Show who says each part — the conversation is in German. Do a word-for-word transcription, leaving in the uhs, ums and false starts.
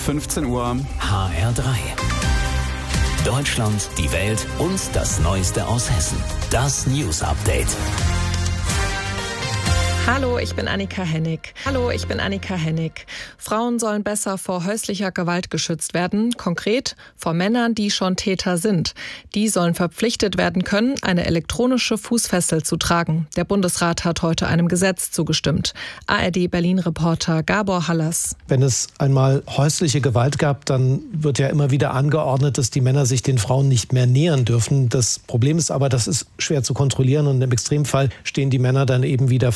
Speaker 1: fünfzehn Uhr.
Speaker 2: H R drei. Deutschland, die Welt und das Neueste aus Hessen. Das News Update.
Speaker 3: Hallo, ich bin Annika Hennig. Hallo, ich bin Annika Hennig. Frauen sollen besser vor häuslicher Gewalt geschützt werden, konkret vor Männern, die schon Täter sind. Die sollen verpflichtet werden können, eine elektronische Fußfessel zu tragen. Der Bundesrat hat heute einem Gesetz zugestimmt. A R D Berlin-Reporter Gabor Hallas.
Speaker 4: Wenn es einmal häusliche Gewalt gab, dann wird ja immer wieder angeordnet, dass die Männer sich den Frauen nicht mehr nähern dürfen. Das Problem ist aber, das ist schwer zu kontrollieren und im Extremfall stehen die Männer dann eben wieder